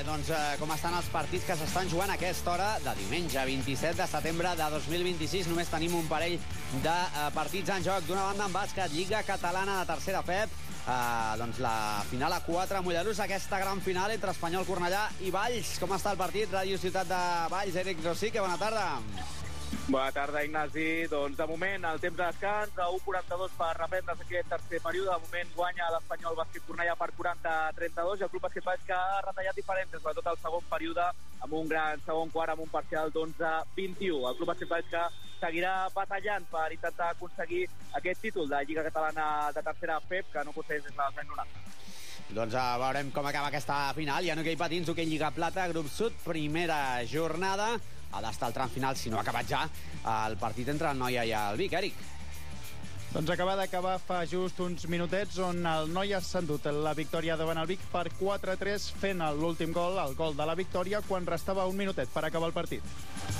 com estan els partits que s'estan jugant a aquesta hora de diumenge 27 de setembre de 2026. Només tenim un parell de partits en joc. D'una banda en bàsquet, Lliga Catalana de tercera FEP, la final a 4 a Mollerussa, aquesta gran final entre Espanyol, Cornellà i Valls. Com està el partit? Ràdio Ciutat de Valls, Eric Rosique, bona tarda. Bona tarda, Ignasi. Doncs de moment el temps de descans a 1:42 per reprendre's aquest tercer període. De moment guanya l'Espanyol Bàsquet Cornellà per 40-32 i el Club Bàsquet Valls que ha retallat diferències, sobretot el segon període, amb un gran segon quart amb un parcial d'11-21. El Club Bàsquet Valls que seguirà batallant per intentar aconseguir aquest títol de Lliga Catalana de tercera FEP, que no aconsegueix des dels anys 90. Doncs veurem com acaba aquesta final. I en hoquei patins, hoquei Lliga Plata, grup sud, primera jornada. Ha d'estar el tram final, si no ha acabat ja, el partit entre el Noia i el Vic. Eric. Doncs acaba d'acabar fa just uns minutets, on el Noia s'ha endut la victòria davant el Vic per 4-3, fent l'últim gol, el gol de la victòria, quan restava un minutet per acabar el partit.